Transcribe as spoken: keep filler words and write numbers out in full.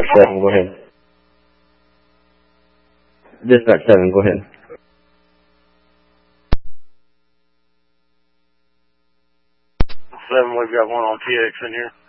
seven, go ahead. Dispatch seven, go ahead. seven, we've got one on T X in here.